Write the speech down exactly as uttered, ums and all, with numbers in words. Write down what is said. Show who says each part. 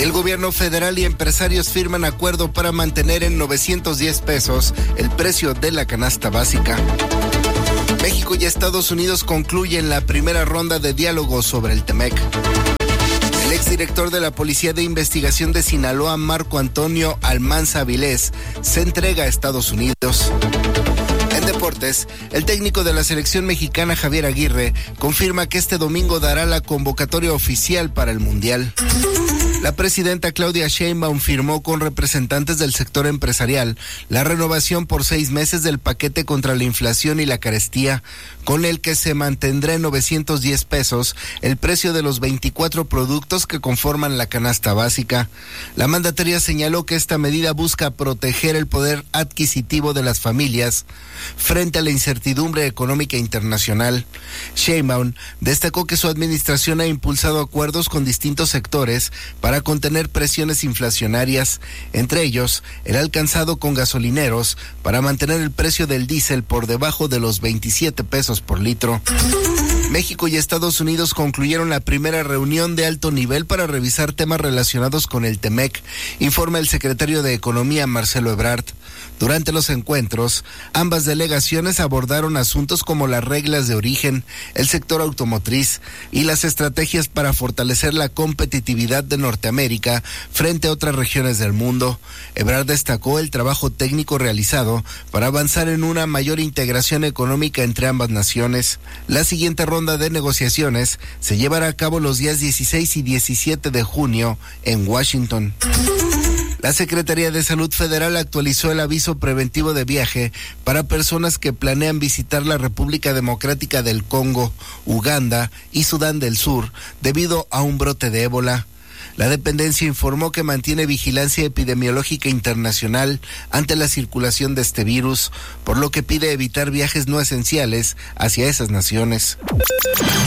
Speaker 1: El gobierno federal y empresarios firman acuerdo para mantener en novecientos diez pesos el precio de la canasta básica. México y Estados Unidos concluyen la primera ronda de diálogo sobre el Temec. El exdirector de la Policía de Investigación de Sinaloa, Marco Antonio Almanza Avilés, se entrega a Estados Unidos. En deportes, el técnico de la selección mexicana, Javier Aguirre, confirma que este domingo dará la convocatoria oficial para el Mundial. La presidenta Claudia Sheinbaum firmó con representantes del sector empresarial la renovación por seis meses del paquete contra la inflación y la carestía, con el que se mantendrá en novecientos diez pesos el precio de los veinticuatro productos que conforman la canasta básica. La mandataria señaló que esta medida busca proteger el poder adquisitivo de las familias frente a la incertidumbre económica internacional. Sheinbaum destacó que su administración ha impulsado acuerdos con distintos sectores para para contener presiones inflacionarias, entre ellos el alcanzado con gasolineros para mantener el precio del diésel por debajo de los veintisiete pesos por litro. México y Estados Unidos concluyeron la primera reunión de alto nivel para revisar temas relacionados con el Temec, informa el secretario de Economía, Marcelo Ebrard. Durante los encuentros, ambas delegaciones abordaron asuntos como las reglas de origen, el sector automotriz y las estrategias para fortalecer la competitividad de Norteamérica frente a otras regiones del mundo. Ebrard destacó el trabajo técnico realizado para avanzar en una mayor integración económica entre ambas naciones. La siguiente ronda de negociaciones se llevará a cabo los días dieciséis y diecisiete de junio en Washington. La Secretaría de Salud Federal actualizó el aviso preventivo de viaje para personas que planean visitar la República Democrática del Congo, Uganda y Sudán del Sur debido a un brote de ébola. La dependencia informó que mantiene vigilancia epidemiológica internacional ante la circulación de este virus, por lo que pide evitar viajes no esenciales hacia esas naciones.